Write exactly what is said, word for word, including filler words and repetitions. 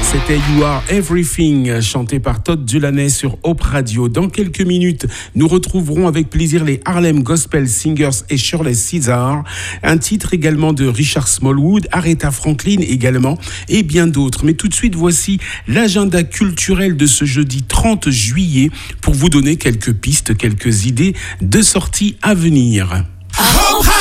C'était You Are Everything, chanté par Todd Dulaney sur Hope Radio. Dans quelques minutes, nous retrouverons avec plaisir les Harlem Gospel Singers et Shirley Caesar. Un titre également de Richard Smallwood, Aretha Franklin également, et bien d'autres. Mais tout de suite, voici l'agenda culturel de ce jeudi trente juillet pour vous donner quelques pistes, quelques idées de sorties à venir.